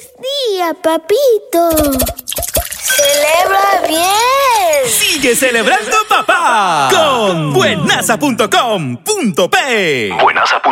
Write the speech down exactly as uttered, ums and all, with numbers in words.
día, papito! ¡Celebra bien! ¡Sigue celebrando, papá! Con buenaza punto com punto pe. Buenaza.